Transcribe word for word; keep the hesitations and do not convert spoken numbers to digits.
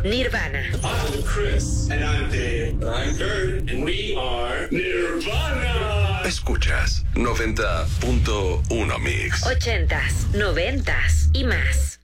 Nirvana. I'm Chris. And I'm Dave. And I'm Kurt. And we are Nirvana. Escuchas noventa punto uno Mix. Ochentas, noventas y más.